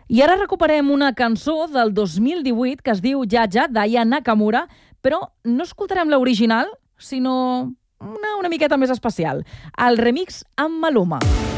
I ara recuperem una cançó del 2018 que es diu Ja Ja, d'Aya Nakamura, però no escoltarem l'original, sinó una miqueta més especial, el remix amb Maluma.